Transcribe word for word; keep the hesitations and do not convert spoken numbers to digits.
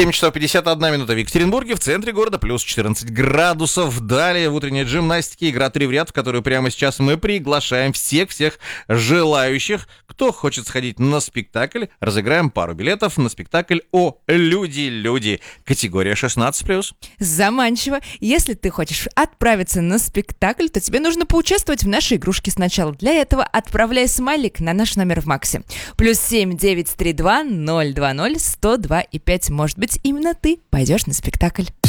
семь часов пятьдесят одна минута в Екатеринбурге, в центре города плюс четырнадцать градусов. Далее в утренней гимнастике игра «Три в ряд», в которую прямо сейчас мы приглашаем всех-всех желающих, кто хочет сходить на спектакль. Разыграем пару билетов на спектакль «О, люди-люди». Категория шестнадцать плюс. Заманчиво. Если ты хочешь отправиться на спектакль, то тебе нужно поучаствовать в нашей игрушке сначала. Для этого отправляй смайлик на наш номер в Максе. Плюс семь девять три два ноль два ноль сто два и пять. Может быть, именно ты пойдешь на спектакль.